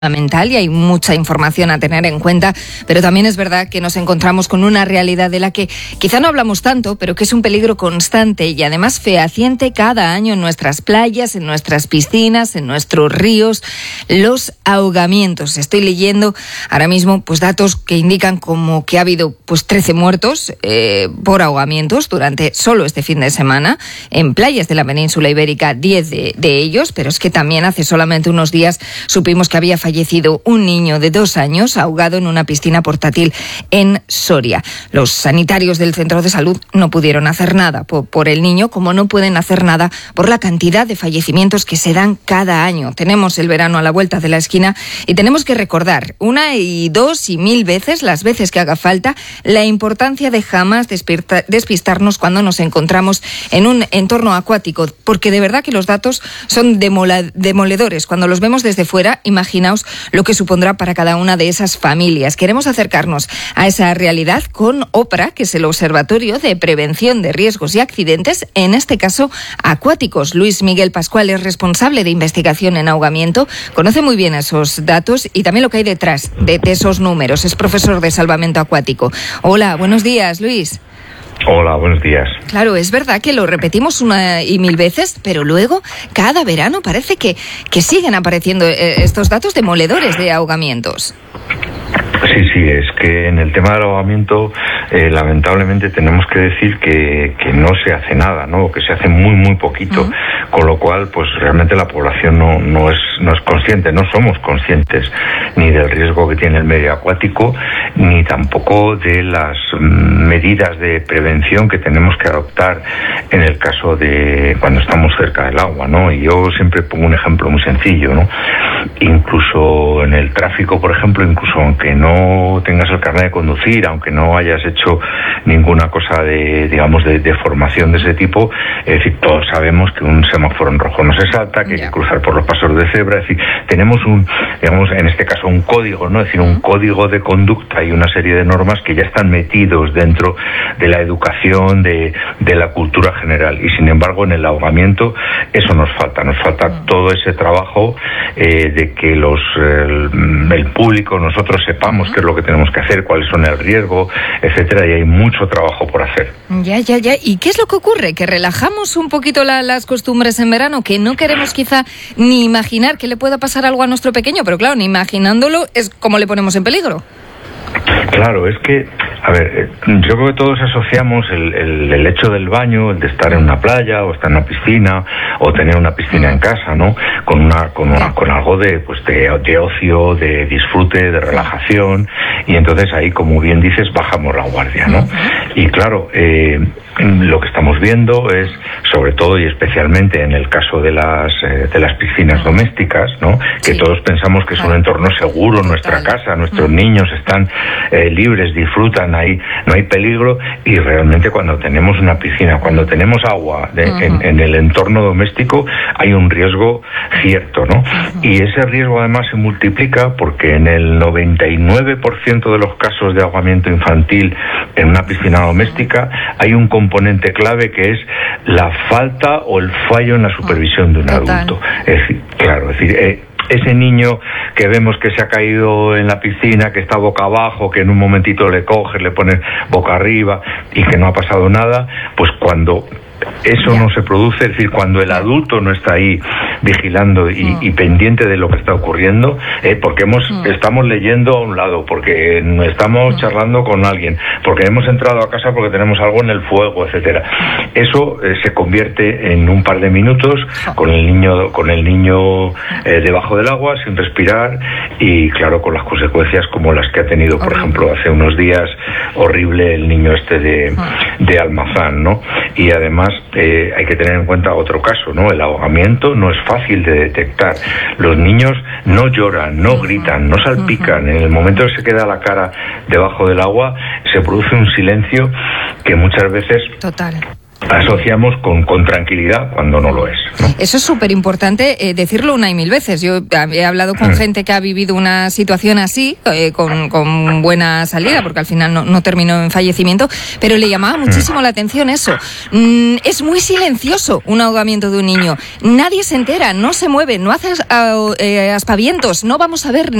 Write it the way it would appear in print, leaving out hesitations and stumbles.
fundamental y hay mucha información a tener en cuenta, pero también es verdad que nos encontramos con una realidad de la que quizá no hablamos tanto, pero que es un peligro constante y además fehaciente cada año en nuestras playas, en nuestras piscinas, en nuestros ríos, los ahogamientos. Estoy leyendo ahora mismo pues datos que indican como que ha habido pues 13 muertos por ahogamientos durante solo este fin de semana en playas de la península ibérica, 10 de ellos, pero es que también hace solamente unos días supimos que había fallecido un niño de 2 años ahogado en una piscina portátil en Soria. Los sanitarios del centro de salud no pudieron hacer nada por el niño, como no pueden hacer nada por la cantidad de fallecimientos que se dan cada año. Tenemos el verano a la vuelta de la esquina y tenemos que recordar 1 y 2 y 1000 veces, las veces que haga falta, la importancia de jamás despistarnos cuando nos encontramos en un entorno acuático, porque de verdad que los datos son demoledores. Cuando los vemos desde fuera, imaginaos lo que supondrá para cada una de esas familias. Queremos acercarnos a esa realidad con OPRA, que es el Observatorio de Prevención de Riesgos y Accidentes, en este caso acuáticos. Luis Miguel Pascual es responsable de investigación en ahogamiento, conoce muy bien esos datos y también lo que hay detrás de esos números. Es profesor de salvamento acuático. Hola, buenos días, Luis. Hola, buenos días. Claro, es verdad que lo repetimos 1 y 1000 veces, pero luego, cada verano, parece que siguen apareciendo estos datos demoledores de ahogamientos. Sí, es que en el tema del ahogamiento, lamentablemente tenemos que decir que no se hace nada, ¿no? Que se hace muy poquito, con lo cual, pues realmente la población no es consciente, no somos conscientes ni del riesgo que tiene el medio acuático, ni tampoco de las medidas de prevención que tenemos que adoptar en el caso de cuando estamos cerca del agua, ¿no? Y yo siempre pongo un ejemplo muy sencillo, ¿no? Incluso en el tráfico, por ejemplo, incluso aunque no tengas el carnet de conducir, aunque no hayas hecho ninguna cosa de formación de ese tipo, es decir, todos sabemos que un semáforo en rojo no se salta, que hay que cruzar por los pasos de cebra, es decir, tenemos en este caso un código, ¿no? Es decir, un código de conducta y una serie de normas que ya están metidos dentro de la educación, de la cultura general, y sin embargo en el ahogamiento eso nos falta todo ese trabajo de que el público, nosotros sepamos qué es lo que tenemos que hacer, cuáles son el riesgo, etcétera, y hay mucho trabajo por hacer. Ya. ¿Y qué es lo que ocurre? Que relajamos un poquito las costumbres en verano, que no queremos quizá ni imaginar que le pueda pasar algo a nuestro pequeño, pero claro, ni imaginándolo es como le ponemos en peligro. Claro, es que, a ver, yo creo que todos asociamos el hecho del baño, el de estar en una playa o estar en una piscina o tener una piscina en casa, ¿no? Con algo de ocio, de disfrute, de relajación, y entonces ahí, como bien dices, bajamos la guardia, ¿no? Y claro, lo que estamos viendo es, sobre todo y especialmente en el caso de las piscinas domésticas, ¿no? Que todos pensamos que es un entorno seguro, nuestra casa, nuestros niños están libres, disfrutan, ahí no hay peligro, y realmente cuando tenemos una piscina, cuando tenemos agua en el entorno doméstico, hay un riesgo cierto, ¿no? Y ese riesgo además se multiplica porque en el 99% de los casos de ahogamiento infantil en una piscina doméstica hay un componente clave que es la falta o el fallo en la supervisión de un adulto. Es decir, ese niño que vemos que se ha caído en la piscina, que está boca abajo, que en un momentito le coges, le pones boca arriba y que no ha pasado nada, pues cuando eso no se produce, es decir, cuando el adulto no está ahí vigilando y pendiente de lo que está ocurriendo, porque estamos leyendo a un lado, porque estamos charlando con alguien, porque hemos entrado a casa porque tenemos algo en el fuego, etcétera. Eso se convierte en un par de minutos con el niño debajo del agua, sin respirar, y claro, con las consecuencias como las que ha tenido, por ejemplo, hace unos días, horrible el niño de Almazán, ¿no? Y además hay que tener en cuenta otro caso, ¿no? El ahogamiento no es fácil de detectar. Los niños no lloran, no gritan, no salpican. En el momento que se queda la cara debajo del agua, se produce un silencio que muchas veces asociamos con tranquilidad cuando no lo es, ¿no? Eso es súper importante decirlo una y mil veces. Yo he hablado con gente que ha vivido una situación así, con buena salida, porque al final no terminó en fallecimiento, pero le llamaba muchísimo la atención eso. Es muy silencioso un ahogamiento de un niño. Nadie se entera, no se mueve, no hace aspavientos, no vamos a ver